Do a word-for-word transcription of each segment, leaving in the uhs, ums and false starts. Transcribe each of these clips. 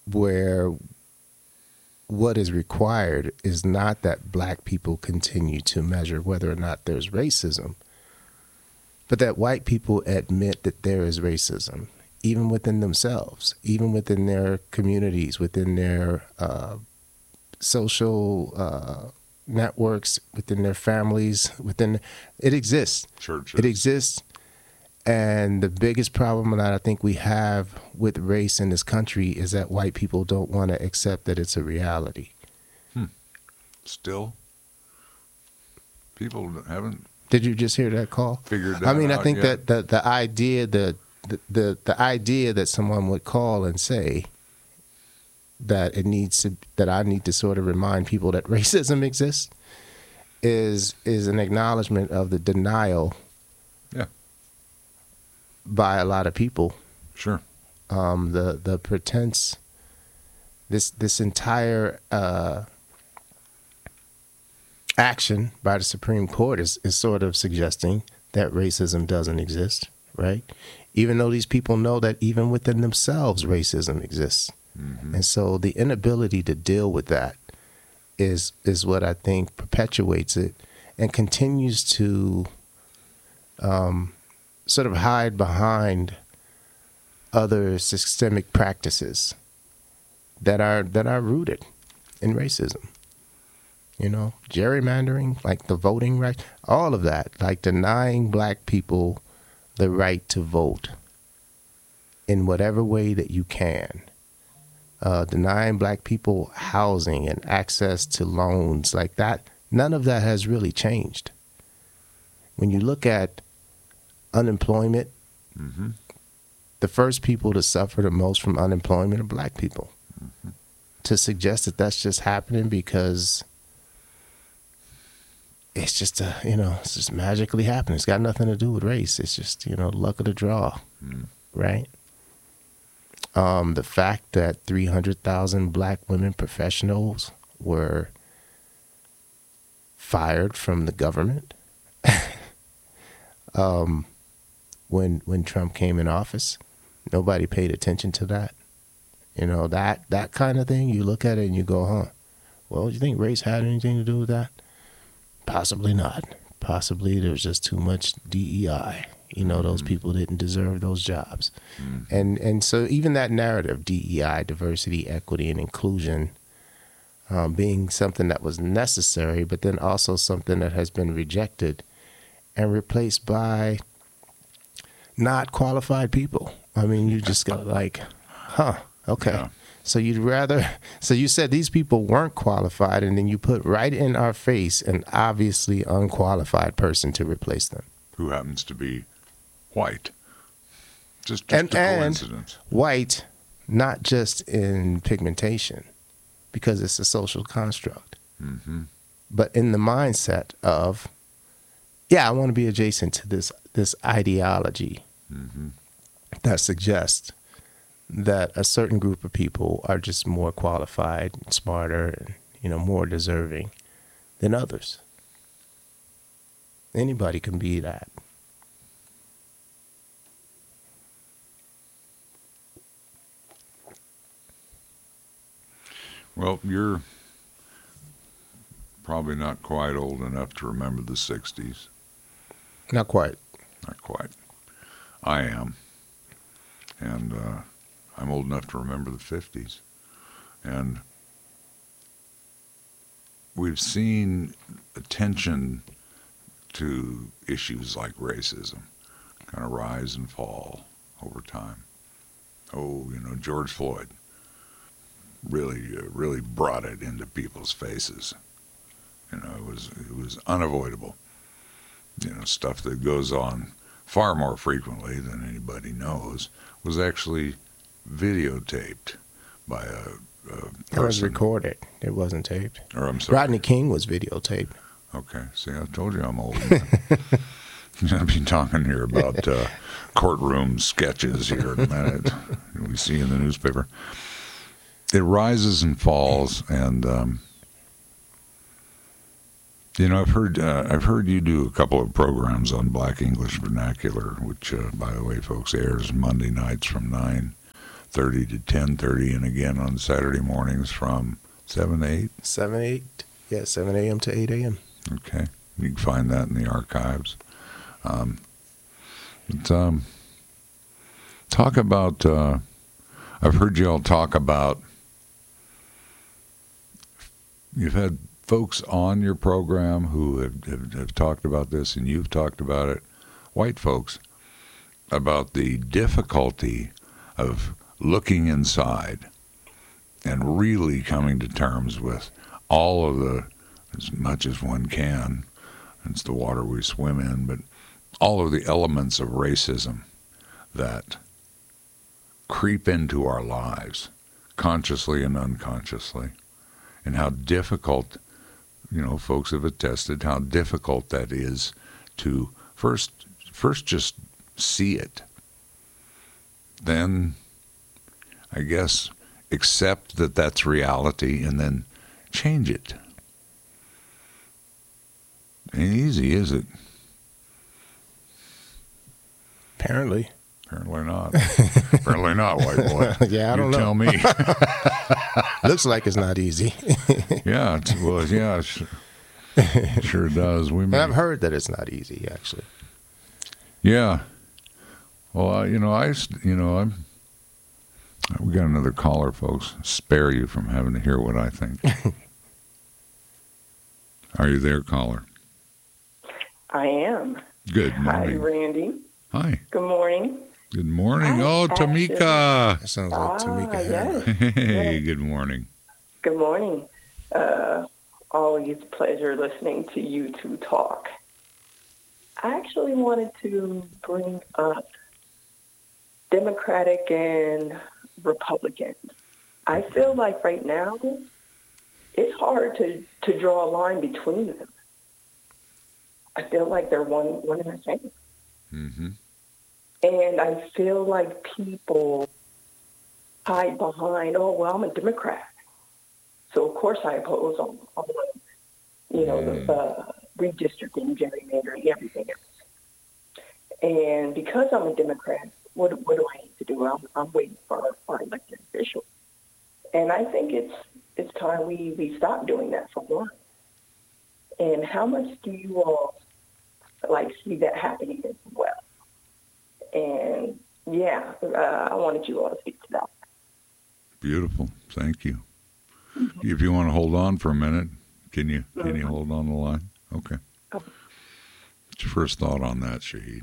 where what is required is not that black people continue to measure whether or not there's racism, but that white people admit that there is racism, even within themselves, even within their communities, within their uh, social uh, networks, within their families, within, it exists. Churches. It exists. And the biggest problem that I think we have with race in this country is that white people don't want to accept that it's a reality. Hmm. Still, people haven't. Did you just hear that call? Figured that I mean, out I think yet. that the, the idea that the, the the idea that someone would call and say that it needs to that I need to sort of remind people that racism exists is is an acknowledgement of the denial. Yeah. By a lot of people. Sure. Um, the the pretense, this this entire uh, action by the Supreme Court is, is sort of suggesting that racism doesn't exist, right? Even though these people know that even within themselves racism exists. Mm-hmm. And so the inability to deal with that is is what I think perpetuates it and continues to um, sort of hide behind other systemic practices that are that are rooted in racism. You know, gerrymandering, like the voting right, all of that, like denying black people the right to vote in whatever way that you can. Uh, denying black people housing and access to loans like that, none of that has really changed. When you look at unemployment, mm-hmm. the first people to suffer the most from unemployment are black people. Mm-hmm. To suggest that that's just happening because it's just a, you know, it's just magically happening. It's got nothing to do with race. It's just, you know, luck of the draw, mm. right? Um, the fact that three hundred thousand black women professionals were fired from the government um, when when Trump came in office, nobody paid attention to that. You know, that that kind of thing, you look at it and you go, huh, well, do you think race had anything to do with that? Possibly not. Possibly there was just too much D E I. You know, those people didn't deserve those jobs. Mm. And and so even that narrative, D E I, diversity, equity, and inclusion, um, being something that was necessary, but then also something that has been rejected and replaced by not qualified people. I mean, you just got like, huh, okay. Yeah. So you'd rather, so you said these people weren't qualified, and then you put right in our face an obviously unqualified person to replace them. Who happens to be white. Just, just and, a coincidence. And white, not just in pigmentation, because it's a social construct, mm-hmm. but in the mindset of, yeah, I want to be adjacent to this this ideology mm-hmm. that suggests that a certain group of people are just more qualified, smarter, and, you know, more deserving than others. Anybody can be that. Well, you're probably not quite old enough to remember the sixties. Not quite. Not quite. I am. And uh, I'm old enough to remember the fifties. And we've seen attention to issues like racism kind of rise and fall over time. Oh, you know, George Floyd really, uh, really brought it into people's faces. You know, it was it was unavoidable. You know, stuff that goes on far more frequently than anybody knows was actually videotaped by a, a person. It was recorded. It wasn't taped. Or I'm sorry. Rodney King was videotaped. Okay. See, I told you I'm old. I'll be talking here about uh, courtroom sketches here in a minute. We see in the newspaper. It rises and falls, and um, you know, I've heard uh, I've heard you do a couple of programs on Black English Vernacular, which, uh, by the way, folks, airs Monday nights from nine thirty to ten thirty, and again on Saturday mornings from seven to eight? seven, eight. Yeah, seven a.m. to eight a.m. Okay. You can find that in the archives. Um, but, um, talk about, uh, I've heard you all talk about, you've had folks on your program who have, have, have talked about this, and you've talked about it, white folks, about the difficulty of looking inside and really coming to terms with all of the, as much as one can, it's the water we swim in, but all of the elements of racism that creep into our lives, consciously and unconsciously, and how difficult, you know, folks have attested how difficult that is to first, first just see it, then, I guess, accept that that's reality, and then change it. Ain't easy, is it? Apparently. Apparently not. Apparently not, white boy. Yeah, I don't you know. Tell me. Looks like it's not easy. Yeah, it's, well, yeah, it sure, it sure does. We And may, I've heard that it's not easy, actually. yeah. Well, I, you know, I, you know, I'm. We got another caller, folks. Spare you from having to hear what I think. Are you there, caller? I am. Good Hi, morning. Randy. Hi. Good morning. Good morning. Hi, Oh, actually- Tamika. That sounds like Ah, Tamika Hanna. yes. Hey, good morning. Good morning. Uh, always a pleasure listening to you two talk. I actually wanted to bring up Democratic and Republicans. I feel like right now it's hard to, to draw a line between them. I feel like they're one one and the same. Mm-hmm. And I feel like people hide behind, oh, well, I'm a Democrat. So, of course, I oppose all, all of, you know, Mm. the uh, redistricting, gerrymandering, everything else. And because I'm a Democrat, what, what do I need to do? I'm, I'm waiting for our elected officials. And I think it's it's time we, we stop doing that for one. And how much do you all, like, see that happening as well? And, yeah, uh, I wanted you all to speak to that. Beautiful. Thank you. If you want to hold on for a minute, can you can you hold on the line? Okay. Okay. What's your first thought on that, Shahid?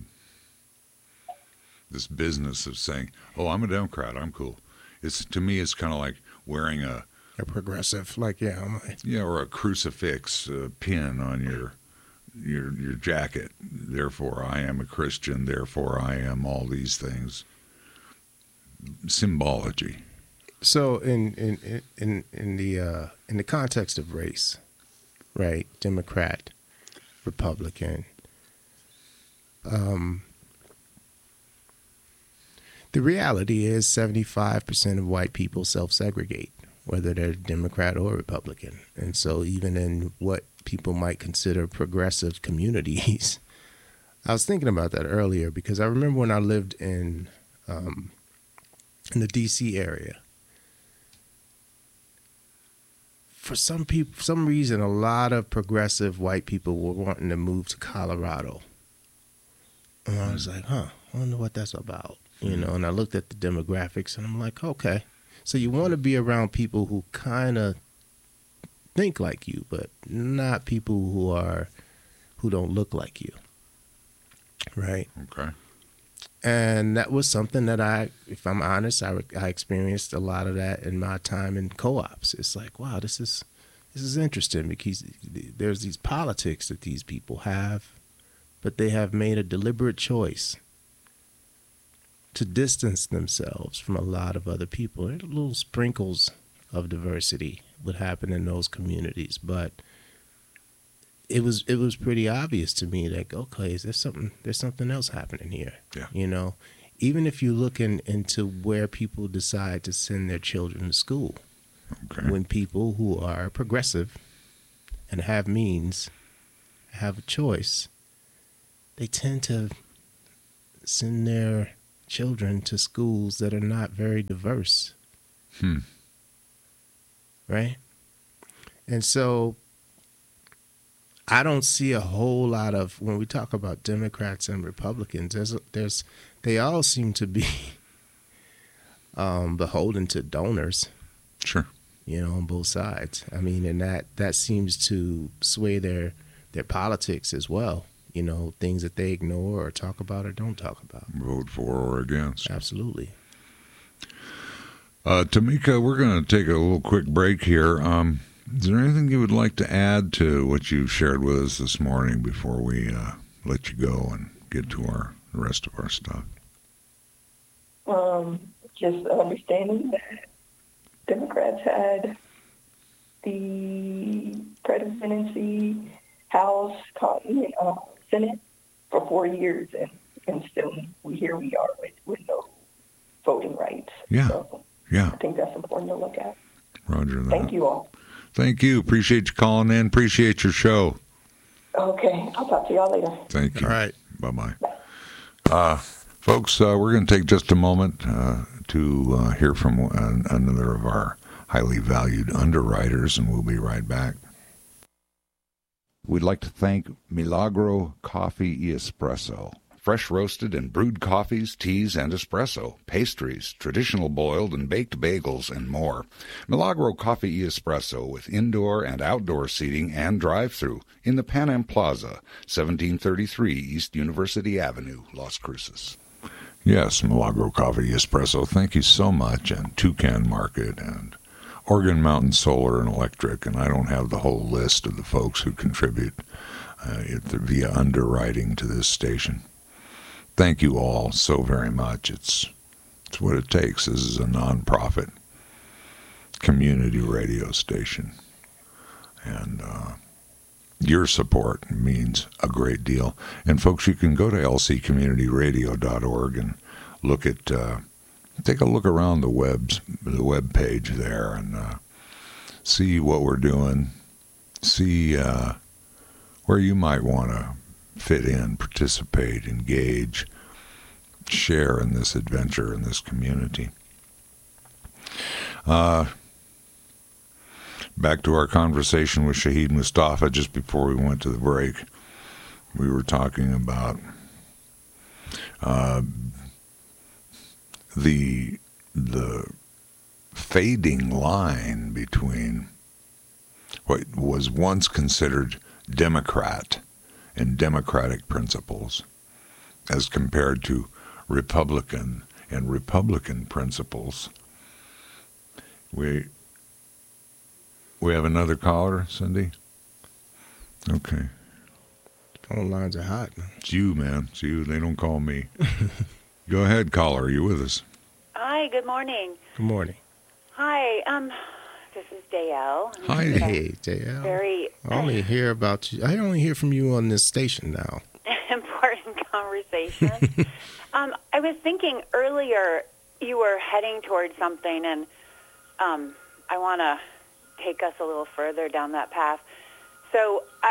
This business of saying, "Oh, I'm a Democrat. I'm cool." It's to me, it's kind of like wearing a A progressive, like, yeah, I'm like, yeah, or a crucifix uh, pin on your your your jacket. Therefore, I am a Christian. Therefore, I am all these things. Symbology. So in in in in the uh, in the context of race, right? Democrat, Republican. Um, the reality is seventy-five percent of white people self-segregate, whether they're Democrat or Republican, and so even in what people might consider progressive communities, I was thinking about that earlier because I remember when I lived in um, in the D C area. For some people, for some reason, a lot of progressive white people were wanting to move to Colorado. And I was like, huh, I wonder what that's about. You know, and I looked at the demographics and I'm like, okay. So you want to be around people who kind of think like you, but not people who are, who don't look like you. Right? Okay. And that was something that I, if I'm honest, I, I experienced a lot of that in my time in co-ops. It's like, wow, this is this is interesting because there's these politics that these people have, but they have made a deliberate choice to distance themselves from a lot of other people. And little sprinkles of diversity would happen in those communities, but it was it was pretty obvious to me, like, okay, is there something there's something else happening here? Yeah. You know, even if you look in, into where people decide to send their children to school, Okay. when people who are progressive and have means have a choice, they tend to send their children to schools that are not very diverse. Hmm. Right? And so I don't see a whole lot of, when we talk about Democrats and Republicans, there's, there's they all seem to be um, beholden to donors. Sure. You know, on both sides. I mean, and that, that seems to sway their their politics as well. You know, things that they ignore or talk about or don't talk about. Vote for or against. Absolutely. Uh, Tamika, we're going to take a little quick break here. Um, is there anything you would like to add to what you've shared with us this morning before we uh, let you go and get to our the rest of our stuff? Um, just understanding that Democrats had the presidency, House, uh, Senate for four years, and, and still we here we are with, with no voting rights. Yeah, so yeah. I think that's important to look at. Roger that. Thank you all. Thank you. Appreciate you calling in. Appreciate your show. Okay, I'll talk to y'all later. Thank you. All right. Bye-bye. Uh, folks, uh, we're going to take just a moment uh, to uh, hear from uh, another of our highly valued underwriters, and we'll be right back. We'd like to thank Milagro Coffee e Espresso. Fresh roasted and brewed coffees, teas, and espresso, pastries, traditional boiled and baked bagels, and more. Milagro Coffee e Espresso with indoor and outdoor seating and drive-thru in the Pan Am Plaza, seventeen thirty-three East University Avenue, Las Cruces. Yes, Milagro Coffee e Espresso, thank you so much, and Toucan Market, and Oregon Mountain Solar and Electric, and I don't have the whole list of the folks who contribute uh, via underwriting to this station. Thank you all so very much. It's it's what it takes. This is a nonprofit community radio station, and uh, your support means a great deal. And folks, you can go to l c community radio dot org and look at, uh, take a look around the webs, the web page there, and uh, see what we're doing. See uh, where you might want to fit in, participate, engage, share in this adventure, in this community. Uh, back to our conversation with Shahid Mustafa just before we went to the break. We were talking about uh, the the fading line between what was once considered Democrat and democratic principles as compared to Republican and Republican principles. We we have another caller, Cindy? Okay. Phone lines are hot, man. It's you, man. It's you. They don't call me. Go ahead, caller. Are you with us? Hi, good morning. Good morning. Hi, um, this is Dale. Hi. Hey, J L. Very I only hear about you. I only hear from you on this station now. important conversation. um, I was thinking earlier you were heading towards something, and um, I want to take us a little further down that path. So I,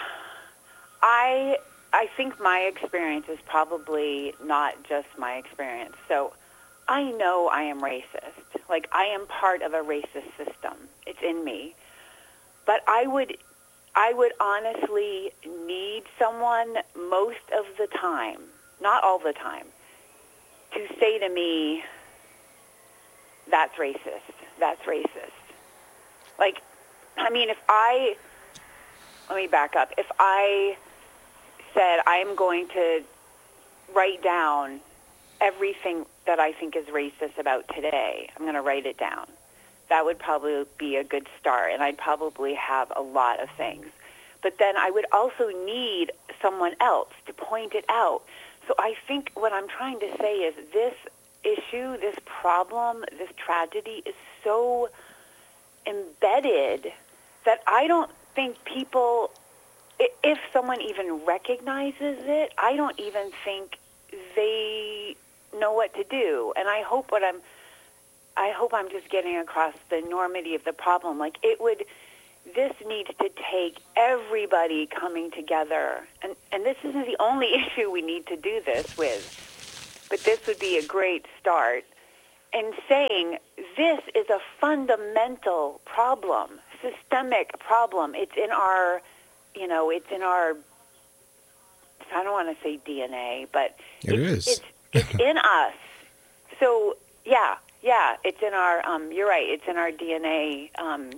I, I think my experience is probably not just my experience. So I know I am racist. Like, I am part of a racist system. It's in me. But I would I would honestly need someone most of the time, not all the time, to say to me, that's racist, that's racist. Like, I mean, if I, let me back up. If I said I'm going to write down everything that I think is racist about today, I'm going to write it down. That would probably be a good start, and I'd probably have a lot of things. But then I would also need someone else to point it out. So I think what I'm trying to say is this issue, this problem, this tragedy is so embedded that I don't think people, if someone even recognizes it, I don't even think they know what to do. And I hope what I'm I hope I'm just getting across the enormity of the problem. Like, it would, this needs to take everybody coming together. And, and this isn't the only issue we need to do this with. but this would be a great start. And saying this is a fundamental problem, systemic problem. It's in our, you know, it's in our, I don't want to say D N A, but it it's, is. It's, it's in us. So, yeah, yeah, it's in our, um, you're right, it's in our D N A. Um,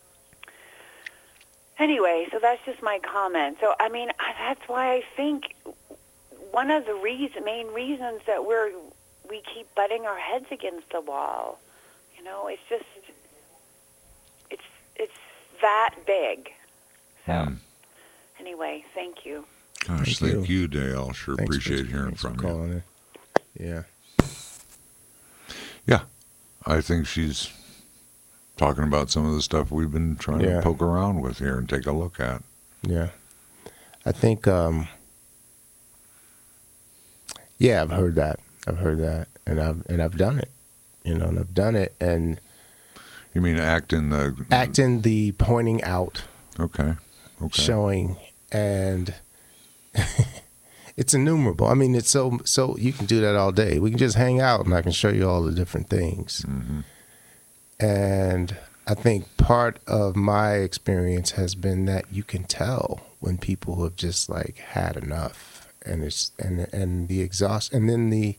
anyway, so that's just my comment. So, I mean, that's why I think one of the reason, main reasons that we're, we keep butting our heads against the wall. You know, it's just, it's it's that big. So, Mm. anyway, thank you. Gosh, Thank thank you. you, Dale. Sure Thanks appreciate for, hearing thanks from for you. calling in. Yeah. Yeah, I think she's talking about some of the stuff we've been trying Yeah. to poke around with here and take a look at. Yeah. I think, um, yeah, I've heard that. I've heard that. And I've, and I've done it, you know, and I've done it. And You mean act in the... acting the pointing out, Okay, okay. showing, and it's innumerable. I mean, it's so, so you can do that all day. We can just hang out and I can show you all the different things. Mm-hmm. And I think part of my experience has been that you can tell when people have just like had enough, and it's and and the exhaust, and then the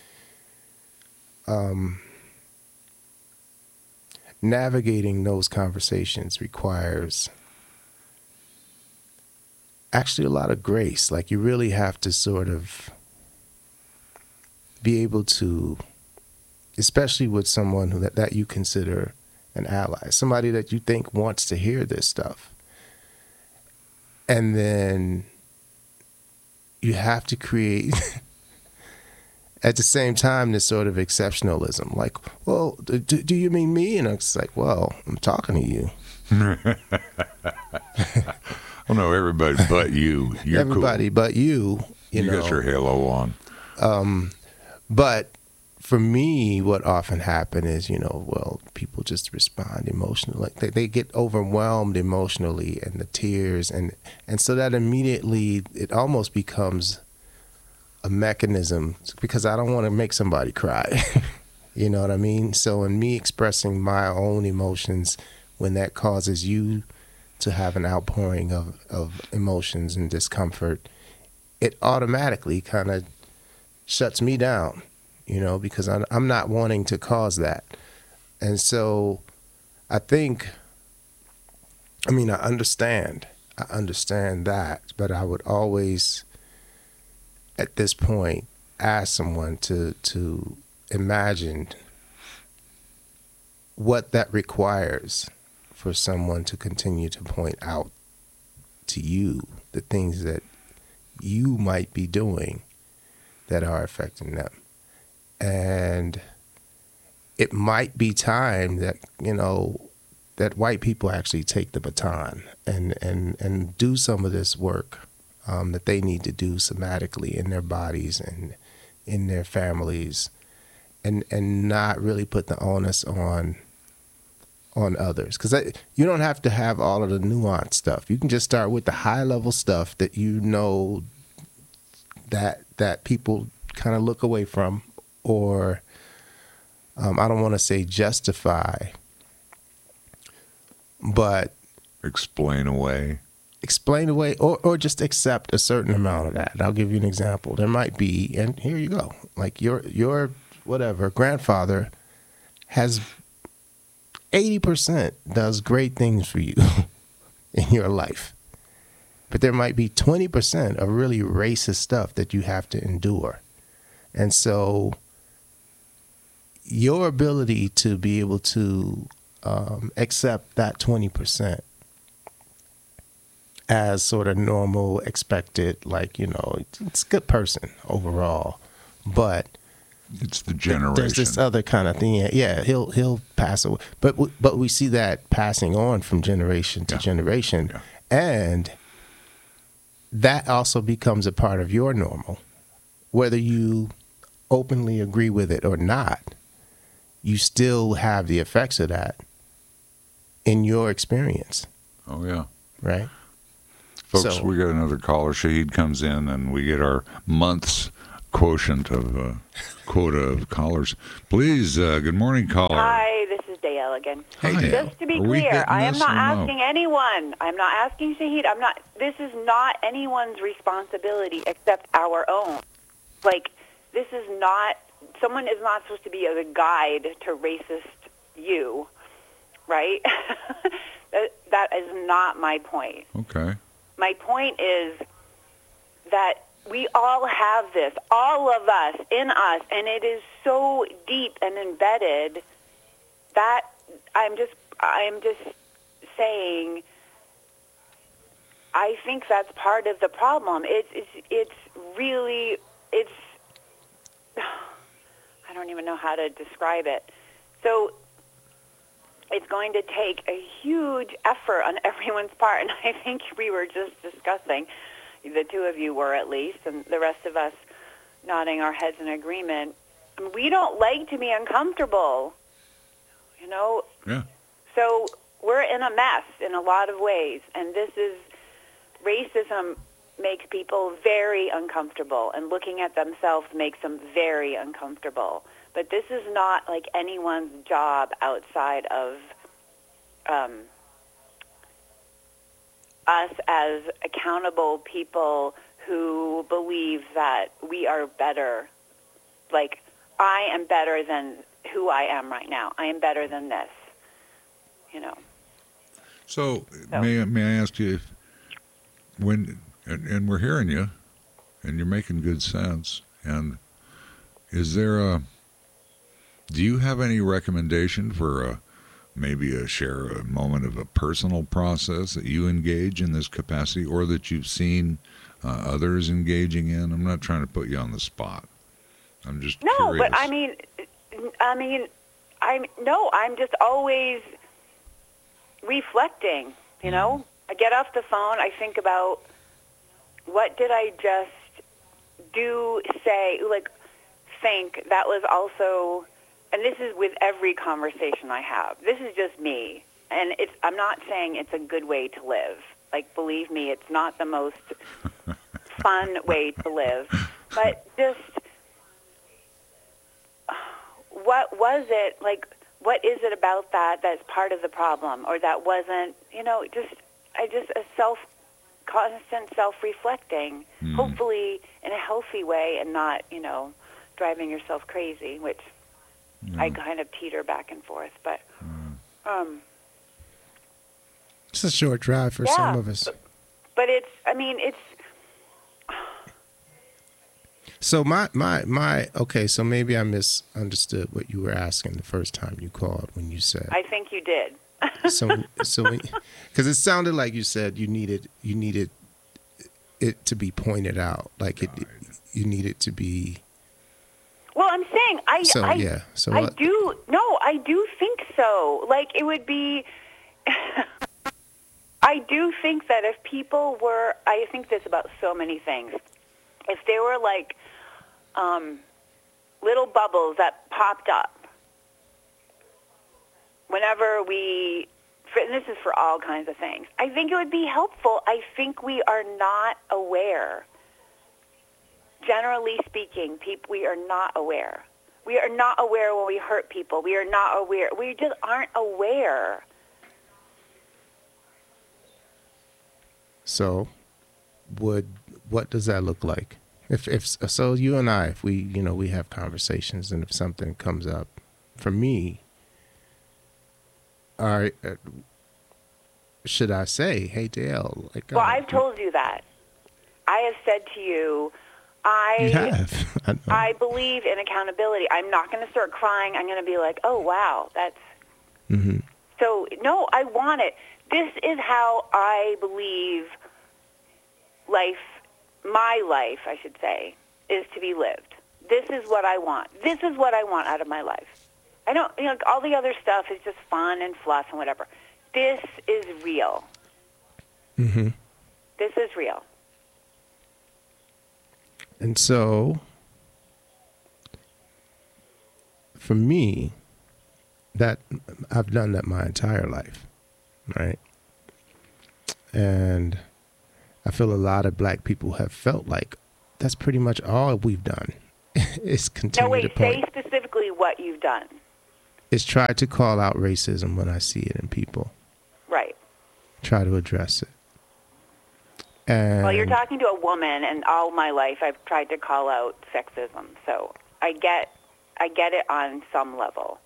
um, navigating those conversations requires actually a lot of grace. Like you really have to sort of be able to, especially with someone who that, that you consider an ally, somebody that you think wants to hear this stuff. And then you have to create at the same time this sort of exceptionalism. Like, well, do, do you mean me? And it's like, well, I'm talking to you. Oh no, everybody but you. You're Everybody cool. but you. You, You know. got your halo on. Um, but for me, what often happen is, you know, well, people just respond emotionally. Like they, they get overwhelmed emotionally, and the tears, and and so that immediately it almost becomes a mechanism, because I don't want to make somebody cry. You know what I mean? So in me expressing my own emotions, when that causes you to have an outpouring of, of emotions and discomfort, it automatically kind of shuts me down, you know, because I'm, I'm not wanting to cause that. And so I think, I mean, I understand, I understand that, but I would always, at this point, ask someone to, to imagine what that requires for someone to continue to point out to you the things that you might be doing that are affecting them. And it might be time that, you know, that white people actually take the baton and, and, and do some of this work um, that they need to do somatically in their bodies and in their families, and, and not really put the onus on on others. Because you don't have to have all of the nuanced stuff. You can just start with the high level stuff that you know that that people kind of look away from, or um, I don't want to say justify, but Explain away. explain away, or, or just accept a certain amount of that. I'll give you an example. There might be, and here you go, like your your whatever grandfather has eighty percent does great things for you in your life. But there might be twenty percent of really racist stuff that you have to endure. And so your ability to be able to um, accept that twenty percent as sort of normal, expected, like, you know, it's a good person overall, but It's the generation. there's this other kind of thing. Yeah, he'll he'll pass away, but w- but we see that passing on from generation to Yeah. generation, Yeah. and that also becomes a part of your normal, whether you openly agree with it or not. You still have the effects of that in your experience, Oh yeah. right? Folks, So- we got another caller. Shahid comes in, and we get our month's quotient of uh, quota of callers. Please, uh, good morning, caller. Hi, this is Dale again. Hey, Dale. Just to be Are we clear, hitting I am this not or no? asking anyone. I'm not asking Shahid. I'm not. This is not anyone's responsibility except our own. Like, this is not. Someone is not supposed to be a guide to racist you, right? that, that is not my point. Okay. My point is that we all have this, all of us, in us, and it is so deep and embedded that I'm just, I'm just saying, I think that's part of the problem. It's, it's, it's really, it's, I don't even know how to describe it. So it's going to take a huge effort on everyone's part, and I think we were just discussing, the two of you were at least, and the rest of us nodding our heads in agreement. We don't like to be uncomfortable, you know? Yeah. So we're in a mess in a lot of ways, and this is, racism makes people very uncomfortable, and looking at themselves makes them very uncomfortable. But this is not like anyone's job outside of um, us as accountable people who believe that we are better. Like, I am better than who I am right now. I am better than this, you know. So, So. may, may I ask you, if, when, and, and we're hearing you, and you're making good sense, and is there a, do you have any recommendation for a, maybe a share a moment of a personal process that you engage in this capacity, or that you've seen uh, others engaging in? I'm not trying to put you on the spot. I'm just No, curious. but I mean, I mean, I'm no, I'm just always reflecting, you know? I get off the phone, I think about what did I just do, say, like, think that was also, and this is with every conversation I have. This is just me. And it's, I'm not saying it's a good way to live. Like, believe me, it's not the most fun way to live. But just, what was it, like, what is it about that that's part of the problem, or that wasn't, you know, just, I just, a self, constant self-reflecting, Mm. hopefully in a healthy way and not, you know, driving yourself crazy, which Mm. I kind of teeter back and forth. But, um, It's a short drive for yeah, some of us. But, but it's, I mean, it's, So my, my, my, okay, so maybe I misunderstood what you were asking the first time you called when you said. I think you did. so, so, because it sounded like you said you needed, you needed it to be pointed out, like it, you needed to be. Well, I'm saying I, So, I, yeah, so I what- do. No, I do think so. Like, it would be. I do think that if people were, I think this about so many things. If they were like um, little bubbles that popped up whenever we, for, and this is for all kinds of things, I think it would be helpful. I think we are not aware. Generally speaking, people, we are not aware. We are not aware when we hurt people. We are not aware. We just aren't aware. So, would what does that look like? If if so, you and I, if we you know we have conversations, and if something comes up, for me, all right, uh, should I say, "Hey, Dale"? Like, Well, uh, I've told you that. I have said to you, I You have. I know. I believe in accountability. I'm not going to start crying. I'm going to be like, oh, wow, that's... Mhm. So, no, I want it. This is how I believe life, my life, I should say, is to be lived. This is what I want. This is what I want out of my life. I don't, you know, all the other stuff is just fun and fluff and whatever. This is real. Mhm. This is real. And so, for me, that I've done that my entire life, right? And I feel a lot of black people have felt like that's pretty much all we've done. Is continue No, wait, to point. say specifically what you've done. Is try to call out racism when I see it in people. Right. Try to address it. And Well, you're talking to a woman, and all my life I've tried to call out sexism. So I get, I get it on some level.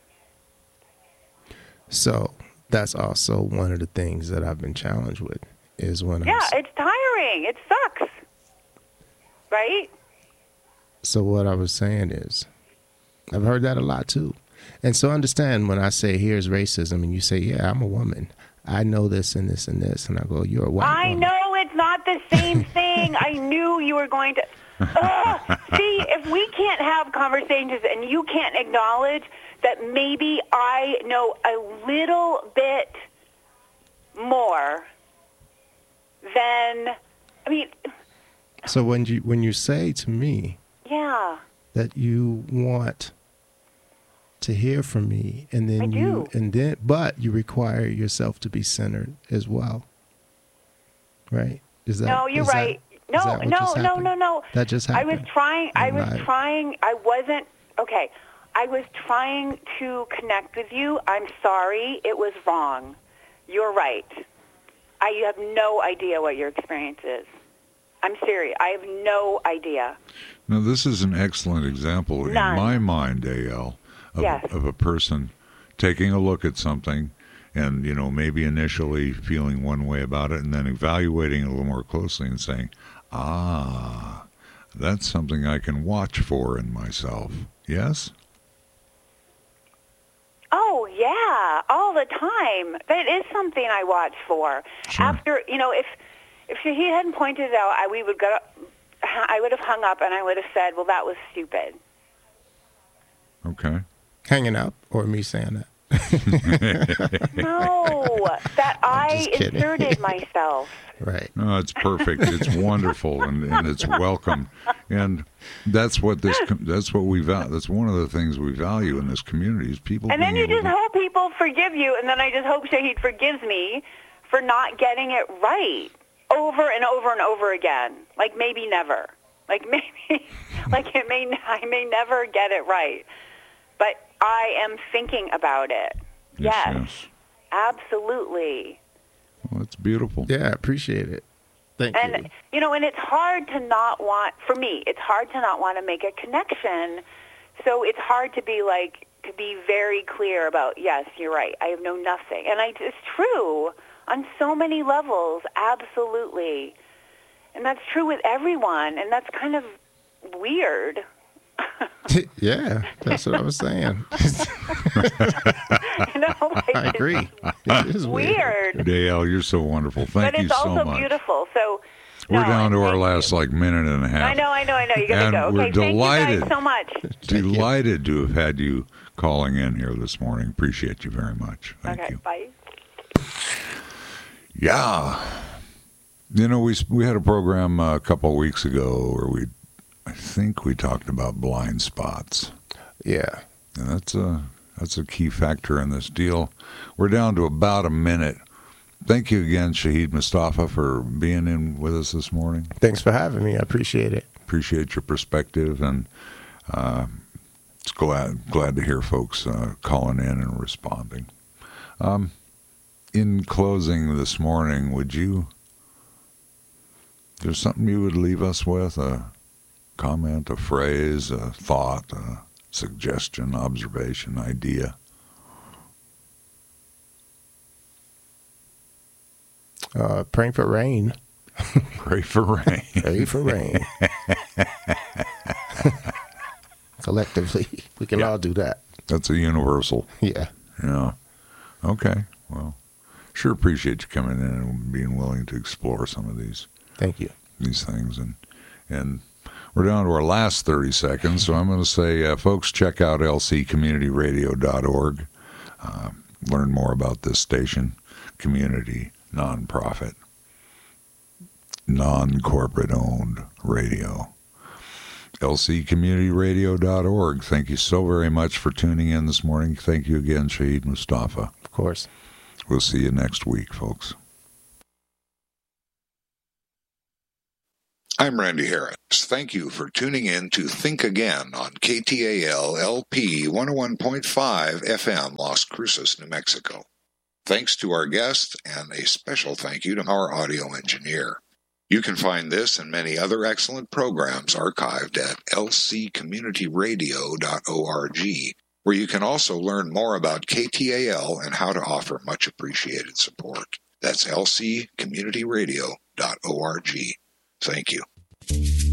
So that's also one of the things that I've been challenged with is when Yeah, I'm, it's tiring. It sucks. Right? so what I was saying is I've heard that a lot too. And so understand when I say here's racism and you say, yeah, I'm a woman. I know this and this and this. And I go, you're a white I woman. know it's not the same thing. I knew you were going to. Ugh. See, if we can't have conversations and you can't acknowledge that maybe I know a little bit more than, I mean, So when you when you say to me yeah, that you want to hear from me and then I you do. and then but you require yourself to be centered as well. Right? Is that no, you're is that- right. is No, that what no, just no, happened? no, no. That just I was happened. trying, I I'm was not- trying, I wasn't, okay, I was trying to connect with you. I'm sorry, it was wrong. You're right. I have no idea what your experience is. I'm serious. I have no idea. Now, this is an excellent example None. in my mind, A L, of, Yes. of a person taking a look at something and, you know, maybe initially feeling one way about it and then evaluating it a little more closely and saying, ah, that's something I can watch for in myself. Yes? Oh, yeah, all the time. That is something I watch for. Sure. After, you know, if if he hadn't pointed it out, I, we would go, I would have hung up and I would have said, well, that was stupid. Okay. Hanging up or me saying that? No, that I just kidding. inserted myself. Right. No, it's perfect. It's wonderful, and, and it's welcome, and that's what this. That's what we value. That's one of the things we value in this community is people. And then being you able just to- hope people forgive you, and then I just hope Shahid forgives me for not getting it right over and over and over again. Like maybe never. Like maybe, like it may. I may never get it right, but I am thinking about it. Yes, Yes, yes. absolutely. Well, it's beautiful. Yeah, I appreciate it. Thank And, you. you know, and it's hard to not want, for me, it's hard to not want to make a connection. So it's hard to be like, to be very clear about, yes, you're right, I have known nothing. And I, it's true on so many levels, absolutely. And that's true with everyone, and that's kind of weird. Yeah, that's what I was saying. You know, like, I agree. It is weird. Weird. Dale, you're so wonderful. Thank But you it's so also much. beautiful. So We're no, down to and our thank last you. like minute and a half. I know, I know, I know. You got to And go. we're Okay, thank you delighted. guys so much. Delighted to have had you calling in here this morning. Appreciate you very much. Thank Okay, you. bye. Yeah. You know, we we had a program uh, a couple of weeks ago where we, I think we talked about blind spots. Yeah. And that's a that's a key factor in this deal. We're down to about a minute. Thank you again, Shahid Mustafa, for being in with us this morning. Thanks for having me. I appreciate it. Appreciate your perspective, and uh, it's glad glad to hear folks uh, calling in and responding. Um, in closing this morning, would you? Is there something you would leave us with? A comment, a phrase, a thought, a suggestion, observation, idea? Uh, praying for rain. Pray for rain. Pray for rain. Collectively, we can Yeah. all do that. That's a universal. Yeah. Yeah. Okay. Well, sure appreciate you coming in and being willing to explore some of these Thank you. these things, and and we're down to our last thirty seconds. So I'm going to say, uh, folks, check out L C community radio dot org. Uh, learn more about this station, community, nonprofit, non-corporate owned radio. L C community radio dot org. Thank you so very much for tuning in this morning. Thank you again, Shahid Mustafa. Of course. We'll see you next week, folks. I'm Randy Harris. Thank you for tuning in to Think Again on K T A L L P one oh one point five F M, Las Cruces, New Mexico. Thanks to our guest, and a special thank you to our audio engineer. You can find this and many other excellent programs archived at l c community radio dot org, where you can also learn more about K T A L and how to offer much appreciated support. That's l c community radio dot org. Thank you.